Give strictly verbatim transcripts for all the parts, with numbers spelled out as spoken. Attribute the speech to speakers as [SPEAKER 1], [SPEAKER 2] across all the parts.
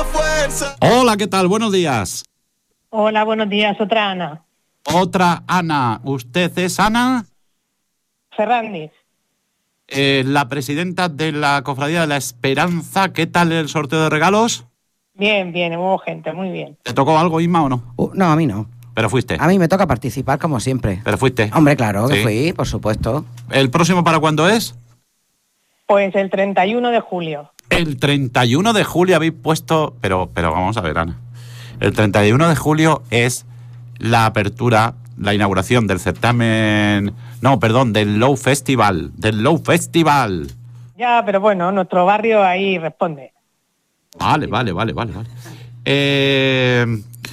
[SPEAKER 1] fuerza.
[SPEAKER 2] Hola, ¿qué tal? Buenos días.
[SPEAKER 3] Hola, buenos días. Otra Ana.
[SPEAKER 2] Otra Ana. ¿Usted es Ana?
[SPEAKER 3] Fernández.
[SPEAKER 2] Eh, la presidenta de la Cofradía de la Esperanza. ¿Qué tal el sorteo de regalos?
[SPEAKER 3] Bien, bien, hubo gente, muy bien.
[SPEAKER 2] ¿Te tocó algo, Inma, o no?
[SPEAKER 4] Uh, no, a mí no.
[SPEAKER 2] Pero fuiste.
[SPEAKER 4] A mí me toca participar como siempre.
[SPEAKER 2] Pero fuiste.
[SPEAKER 4] Hombre, claro que
[SPEAKER 2] Sí.
[SPEAKER 4] fui, por supuesto.
[SPEAKER 2] ¿El próximo para cuándo es?
[SPEAKER 3] Pues el treinta y uno de julio.
[SPEAKER 2] El treinta y uno de julio habéis puesto... Pero, pero vamos a ver, Ana. El treinta y uno de julio es la apertura, la inauguración del certamen... No, perdón, del Low Festival. Del Low Festival.
[SPEAKER 3] Ya, pero bueno, nuestro barrio ahí responde.
[SPEAKER 2] Vale, vale, vale, vale, vale. Eh,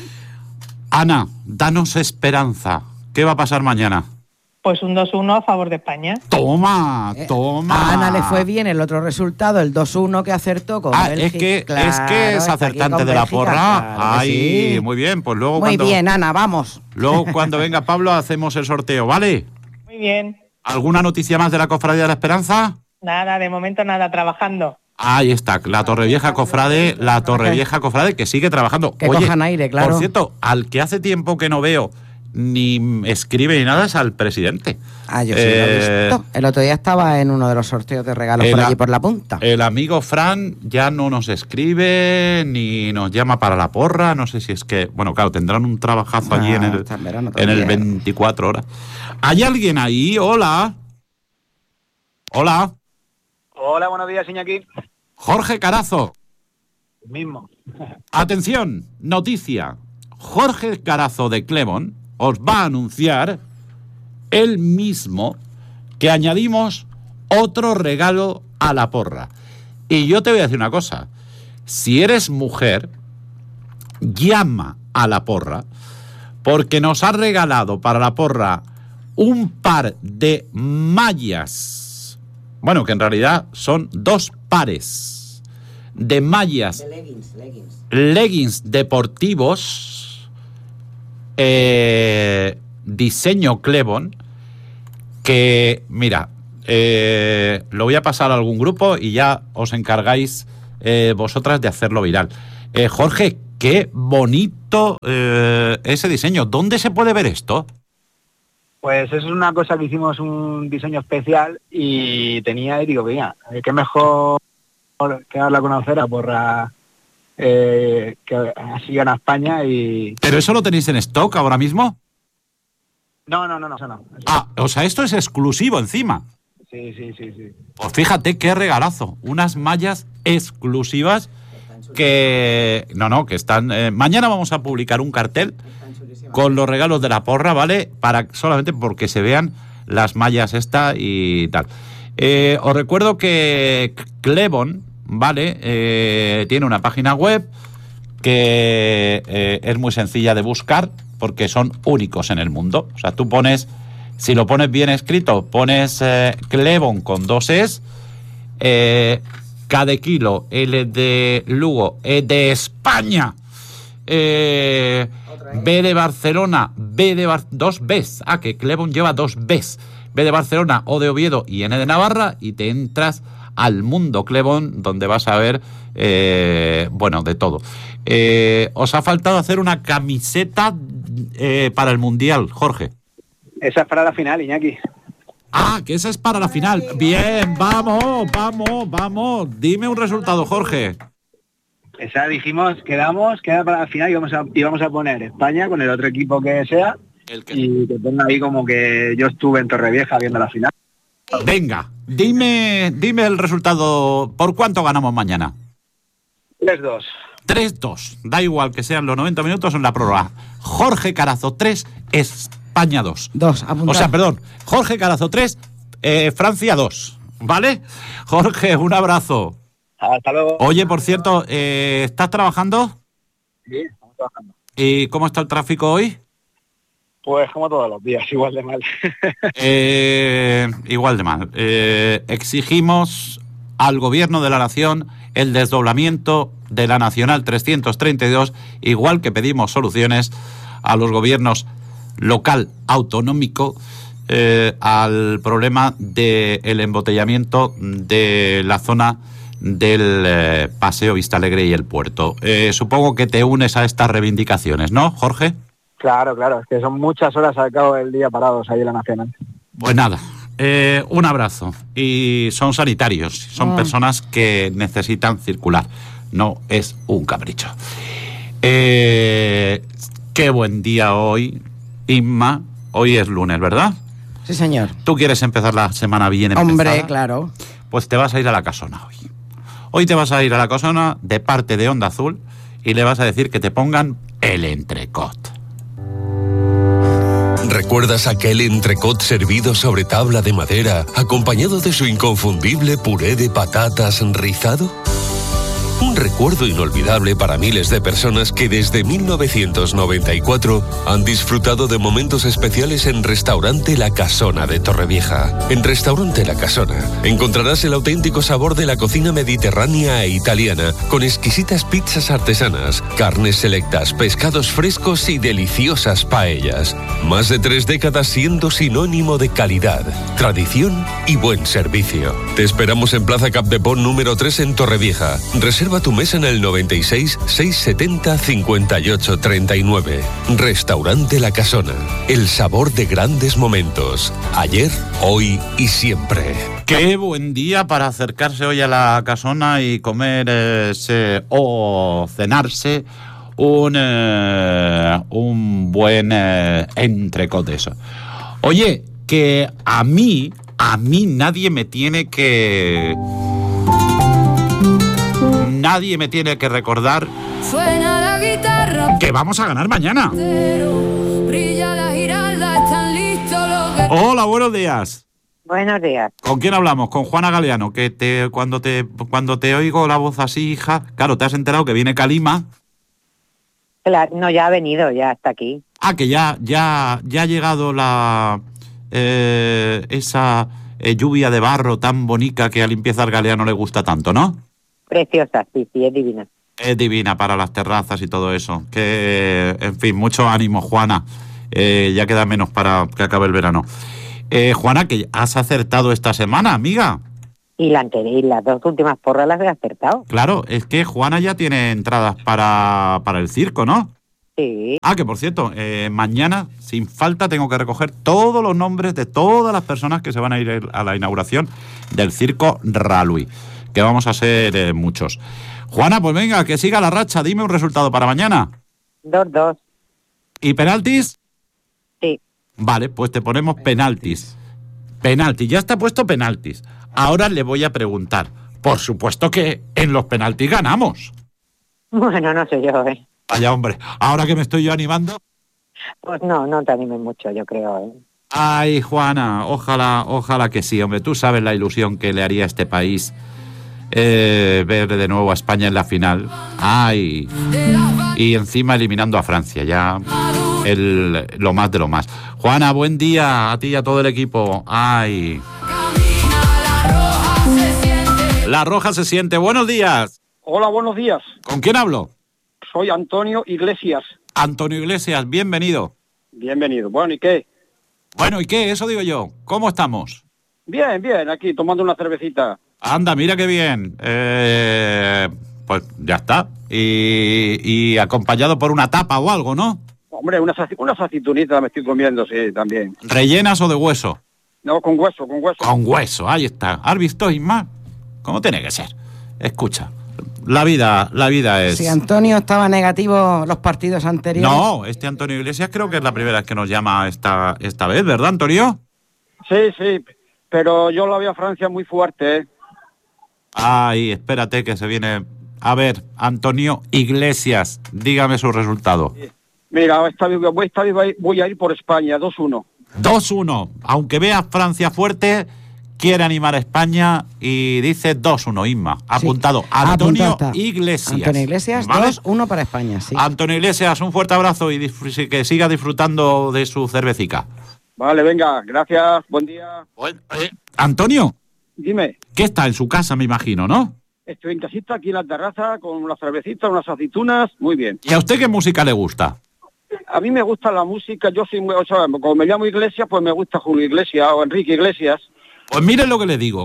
[SPEAKER 2] Ana, danos esperanza. ¿Qué va a pasar mañana?
[SPEAKER 3] Pues un dos uno a favor de España.
[SPEAKER 2] Toma,
[SPEAKER 4] Eh,
[SPEAKER 2] toma.
[SPEAKER 4] A Ana le fue bien el otro resultado, el dos uno que acertó con
[SPEAKER 2] Ah,
[SPEAKER 4] Bélgica.
[SPEAKER 2] es que,
[SPEAKER 4] Claro,
[SPEAKER 2] es que es
[SPEAKER 4] está aquí
[SPEAKER 2] acertante
[SPEAKER 4] con
[SPEAKER 2] de la
[SPEAKER 4] Bélgica,
[SPEAKER 2] porra.
[SPEAKER 4] claro que
[SPEAKER 2] Ay,
[SPEAKER 4] sí.
[SPEAKER 2] muy bien. Pues luego
[SPEAKER 4] Muy
[SPEAKER 2] cuando,
[SPEAKER 4] bien, Ana, vamos.
[SPEAKER 2] luego cuando venga Pablo hacemos el sorteo, ¿vale?
[SPEAKER 3] Muy bien.
[SPEAKER 2] ¿Alguna noticia más de la Cofradía de la Esperanza?
[SPEAKER 3] Nada, de momento nada, trabajando.
[SPEAKER 2] Ahí está, la Torrevieja Cofrade, la Torrevieja Cofrade que sigue trabajando.
[SPEAKER 4] Que cojan aire, claro.
[SPEAKER 2] Por cierto, al que hace tiempo que no veo ni escribe ni nada es al presidente.
[SPEAKER 4] Ah, yo sí
[SPEAKER 2] Eh,
[SPEAKER 4] lo he visto. El otro día estaba en uno de los sorteos de regalos
[SPEAKER 2] el
[SPEAKER 4] por
[SPEAKER 2] a-
[SPEAKER 4] allí por la punta.
[SPEAKER 2] El amigo Fran ya no nos escribe ni nos llama para la porra. No sé si es que, bueno, claro, tendrán un trabajazo allí
[SPEAKER 4] Ah,
[SPEAKER 2] en el,
[SPEAKER 4] está en verano
[SPEAKER 2] en el
[SPEAKER 4] todavía.
[SPEAKER 2] veinticuatro horas. ¿Hay alguien ahí? Hola. Hola.
[SPEAKER 5] Hola, buenos días, Iñaki.
[SPEAKER 2] Jorge Carazo.
[SPEAKER 5] Mismo.
[SPEAKER 2] Atención, noticia. Jorge Carazo de Clevon os va a anunciar él mismo que añadimos otro regalo a la porra. Y yo te voy a decir una cosa. Si eres mujer, llama a la porra porque nos ha regalado para la porra un par de mallas. Bueno, que en realidad son dos pares de mallas,
[SPEAKER 4] leggings, leggings.
[SPEAKER 2] leggings deportivos, eh, diseño Clevon, que, mira, eh, lo voy a pasar a algún grupo y ya os encargáis eh, vosotras de hacerlo viral. Eh, Jorge, qué bonito eh, ese diseño. ¿Dónde se puede ver esto?
[SPEAKER 5] Pues es una cosa que hicimos un diseño especial y tenía, y digo, mira, qué mejor que darla a conocer a porra eh, que así gana España y...
[SPEAKER 2] ¿Pero eso lo tenéis en stock ahora mismo?
[SPEAKER 5] No, no, no, no, eso no. Eso
[SPEAKER 2] Ah, o sea, esto es exclusivo encima.
[SPEAKER 5] Sí, sí, sí, sí.
[SPEAKER 2] Pues fíjate qué regalazo. Unas mallas exclusivas que... No, no, que están... eh, mañana vamos a publicar un cartel con los regalos de la porra, ¿vale? Para solamente porque se vean las mallas esta y tal. Eh, os recuerdo que Clevon, ¿vale? Eh, tiene una página web que eh, es muy sencilla de buscar porque son únicos en el mundo. O sea, tú pones, si lo pones bien escrito, pones eh, Clevon con dos es, eh, K de kilo, L de Lugo, E de España, eh, B de Barcelona, B de Bar dos Bs. Ah, que Clevon lleva dos Bs. B de Barcelona, O de Oviedo y N de Navarra, y te entras al mundo Clevon, donde vas a ver, eh, bueno, de todo. Eh, os ha faltado hacer una camiseta eh, para el Mundial, Jorge.
[SPEAKER 5] Esa es para la final, Iñaki.
[SPEAKER 2] Ah, que esa es para la final. Bien, vamos, vamos, vamos. Dime un resultado, Jorge.
[SPEAKER 5] Esa dijimos, quedamos, queda para la final y vamos a, y vamos a poner España con el otro equipo que sea
[SPEAKER 2] El que...
[SPEAKER 5] y que ponga ahí como que yo estuve en Torrevieja viendo la final.
[SPEAKER 2] Venga, dime, dime el resultado. ¿Por cuánto ganamos mañana?
[SPEAKER 5] tres dos.
[SPEAKER 2] tres dos. Da igual que sean los noventa minutos en la prórroga. Jorge Carazo tres, España dos.
[SPEAKER 4] Dos, apuntar.
[SPEAKER 2] O sea, perdón. Jorge Carazo tres, eh, Francia dos. ¿Vale? Jorge, un abrazo.
[SPEAKER 5] Hasta luego.
[SPEAKER 2] Oye, por cierto, eh, ¿estás trabajando?
[SPEAKER 5] Sí, estamos trabajando.
[SPEAKER 2] ¿Y cómo está el tráfico hoy?
[SPEAKER 5] Pues como todos los días, igual de mal.
[SPEAKER 2] Eh, igual de mal. Eh, exigimos al Gobierno de la Nación el desdoblamiento de la Nacional trescientos treinta y dos, igual que pedimos soluciones a los gobiernos local, autonómico, eh, al problema del embotellamiento de la zona del eh, Paseo Vista Alegre y el puerto. Eh, supongo que te unes a estas reivindicaciones, ¿no, Jorge?
[SPEAKER 5] Claro, claro, es que son muchas horas al cabo del día parados ahí en la Nacional.
[SPEAKER 2] Pues nada, eh, un abrazo. Y son sanitarios, son
[SPEAKER 4] Ah.
[SPEAKER 2] personas que necesitan circular, no es un capricho. Eh, qué buen día hoy, Inma. Hoy es lunes, ¿verdad?
[SPEAKER 4] Sí, señor.
[SPEAKER 2] ¿Tú quieres empezar la semana bien empezada?
[SPEAKER 4] Hombre, claro.
[SPEAKER 2] Pues te vas a ir a la casona hoy. Hoy te vas a ir a la casona de parte de Onda Azul y le vas a decir que te pongan el entrecot.
[SPEAKER 1] ¿Recuerdas aquel entrecot servido sobre tabla de madera, acompañado de su inconfundible puré de patatas rizado? Un recuerdo inolvidable para miles de personas que desde mil novecientos noventa y cuatro han disfrutado de momentos especiales en Restaurante La Casona de Torrevieja. En Restaurante La Casona encontrarás el auténtico sabor de la cocina mediterránea e italiana, con exquisitas pizzas artesanas, carnes selectas, pescados frescos y deliciosas paellas. Más de tres décadas siendo sinónimo de calidad, tradición y buen servicio. Te esperamos en Plaza Capdepón número tres en Torrevieja. Reserva tu mesa en el noventa y seis, seiscientos setenta, cincuenta y ocho treinta y nueve. Restaurante La Casona. El sabor de grandes momentos. Ayer, hoy y siempre.
[SPEAKER 2] Qué buen día para acercarse hoy a la casona y comer ese, o cenarse un, eh, un buen eh, entrecot de eso. Oye, que a mí, a mí nadie me tiene que... Nadie me tiene que recordar
[SPEAKER 6] Suena la guitarra,
[SPEAKER 2] que vamos a ganar mañana.
[SPEAKER 6] pero brilla la giralda, están listos los que...
[SPEAKER 2] Hola, buenos días.
[SPEAKER 3] Buenos días.
[SPEAKER 2] ¿Con quién hablamos? Con Juana Galeano, que te cuando te cuando te oigo la voz así, hija, claro, te has enterado que viene Calima.
[SPEAKER 3] Claro, no, ya ha venido, ya está aquí.
[SPEAKER 2] Ah, que ya ya ya ha llegado la eh, esa eh, lluvia de barro tan bonita que a Limpieza al Galeano le gusta tanto, ¿no?
[SPEAKER 3] Preciosa, sí, sí, es divina.
[SPEAKER 2] Es divina para las terrazas y todo eso. Que, en fin, mucho ánimo, Juana. Eh, ya queda menos para que acabe el verano. Eh, Juana, que has acertado esta semana, amiga.
[SPEAKER 3] Y, la anterior, y las dos últimas porras las he acertado.
[SPEAKER 2] Claro, es que Juana ya tiene entradas para, para el circo, ¿no?
[SPEAKER 3] Sí.
[SPEAKER 2] Ah, que por cierto, eh, mañana, sin falta, tengo que recoger todos los nombres de todas las personas que se van a ir a la inauguración del circo Ralui, que vamos a ser eh, muchos. Juana, pues venga, que siga la racha. Dime un resultado para mañana.
[SPEAKER 3] Dos, dos.
[SPEAKER 2] ¿Y penaltis?
[SPEAKER 3] Sí.
[SPEAKER 2] Vale, pues te ponemos penaltis. Penaltis, ya está puesto penaltis. Ahora le voy a preguntar. Por supuesto que en los penaltis ganamos.
[SPEAKER 3] Bueno, no sé yo, ¿eh?
[SPEAKER 2] Vaya hombre, ahora que me estoy yo animando.
[SPEAKER 3] Pues no, no te animes mucho, yo creo, ¿eh?
[SPEAKER 2] Ay, Juana, ojalá, ojalá que sí, hombre. Tú sabes la ilusión que le haría a este país eh, ver de nuevo a España en la final. Ay, y encima eliminando a Francia, ya el, lo más de lo más. Juana, buen día a ti y a todo el equipo. Ay. La Roja se siente. Buenos días.
[SPEAKER 7] Hola, buenos días.
[SPEAKER 2] ¿Con quién hablo?
[SPEAKER 7] Soy Antonio Iglesias.
[SPEAKER 2] Antonio Iglesias, bienvenido.
[SPEAKER 7] Bienvenido. Bueno, ¿y qué?
[SPEAKER 2] Bueno, ¿y qué? Eso digo yo. ¿Cómo estamos?
[SPEAKER 7] Bien, bien, aquí tomando una cervecita.
[SPEAKER 2] Anda, mira qué bien. Eh, pues ya está. Y, y acompañado por una tapa o algo, ¿no?
[SPEAKER 7] Hombre, unas, aci- unas aceitunitas me estoy comiendo, sí, también.
[SPEAKER 2] ¿Rellenas o de hueso?
[SPEAKER 7] No, con hueso, con hueso.
[SPEAKER 2] Con hueso, ahí está. ¿Has visto, Isma? ¿Cómo tiene que ser? Escucha, la vida, la vida es...
[SPEAKER 4] Si Antonio estaba negativo los partidos anteriores...
[SPEAKER 2] No, este Antonio Iglesias creo que es la primera vez que nos llama esta, esta vez, ¿verdad, Antonio?
[SPEAKER 7] Sí, sí, pero yo la veo a Francia muy fuerte, ¿eh?
[SPEAKER 2] Ay, espérate que se viene... A ver, Antonio Iglesias, dígame su resultado.
[SPEAKER 7] Mira, esta vez voy, esta vez voy- voy a ir por España, dos uno.
[SPEAKER 2] dos uno. Aunque vea Francia fuerte, quiere animar a España y dice dos uno, Isma. Apuntado. Antonio
[SPEAKER 4] Apuntado está.
[SPEAKER 2] Iglesias.
[SPEAKER 4] Antonio Iglesias,
[SPEAKER 2] ¿Vale?
[SPEAKER 4] dos uno para España, sí.
[SPEAKER 2] Antonio Iglesias, un fuerte abrazo y disfr- que siga disfrutando de su cervecica.
[SPEAKER 7] Vale, venga, gracias, buen día.
[SPEAKER 2] Bueno, eh, Antonio,
[SPEAKER 7] Dime,
[SPEAKER 2] ¿qué está en su casa, me imagino, no?
[SPEAKER 7] estoy en casita, aquí en la terraza, con unas cervecitas, unas aceitunas, muy bien.
[SPEAKER 2] ¿Y a usted qué música le gusta?
[SPEAKER 7] A mí me gusta la música, yo soy, muy- o sea, como me llamo Iglesias, pues me gusta Julio Iglesias o Enrique Iglesias.
[SPEAKER 2] Pues miren lo que le digo.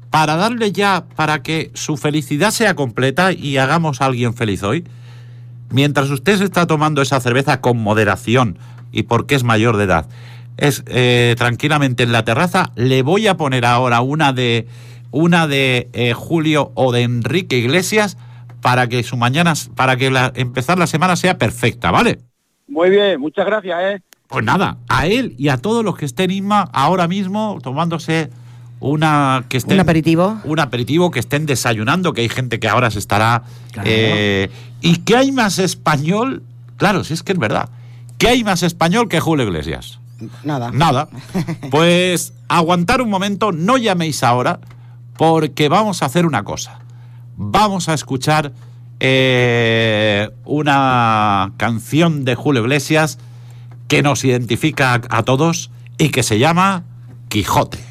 [SPEAKER 2] para darle ya, para que su felicidad sea completa y hagamos a alguien feliz hoy, mientras usted se está tomando esa cerveza con moderación y porque es mayor de edad, es eh, tranquilamente en la terraza, le voy a poner ahora una de una de eh, Julio o de Enrique Iglesias para que su mañana, para que la, empezar la semana sea perfecta, ¿vale?
[SPEAKER 7] Muy bien, muchas gracias, ¿eh?
[SPEAKER 2] Pues nada, a él y a todos los que estén Inma ahora mismo tomándose una que estén,
[SPEAKER 4] un aperitivo,
[SPEAKER 2] un aperitivo, que estén desayunando, que hay gente que ahora se estará
[SPEAKER 4] claro.
[SPEAKER 2] eh, y que hay más español, claro, si es que es verdad, que hay más español que Julio Iglesias.
[SPEAKER 4] Nada.
[SPEAKER 2] Nada. Pues aguantar un momento, no llaméis ahora, porque vamos a hacer una cosa. Vamos a escuchar eh, una canción de Julio Iglesias que nos identifica a, a todos y que se llama Quijote.